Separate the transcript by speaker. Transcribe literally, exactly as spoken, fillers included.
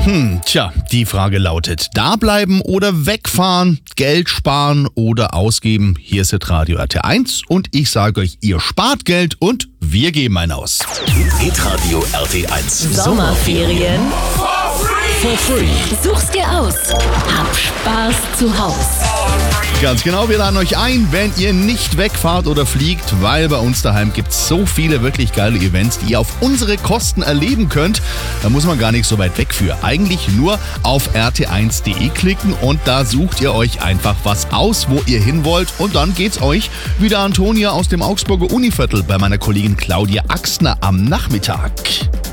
Speaker 1: Hm, tja, die Frage lautet, da bleiben oder wegfahren, Geld sparen oder ausgeben? Hier ist das Radio R T eins und ich sage euch, ihr spart Geld und wir geben einen aus.
Speaker 2: Hitradio R T eins
Speaker 3: Sommerferien
Speaker 2: for free.
Speaker 3: Such's dir aus. Hab Spaß zu Haus.
Speaker 1: Ganz genau, wir laden euch ein, wenn ihr nicht wegfahrt oder fliegt, weil bei uns daheim gibt es so viele wirklich geile Events, die ihr auf unsere Kosten erleben könnt. Da muss man gar nicht so weit weg für. Eigentlich nur auf r t eins punkt d e klicken und da sucht ihr euch einfach was aus, wo ihr hin wollt. Und dann geht's euch wie der Antonia aus dem Augsburger Univiertel bei meiner Kollegin Claudia Axner am Nachmittag.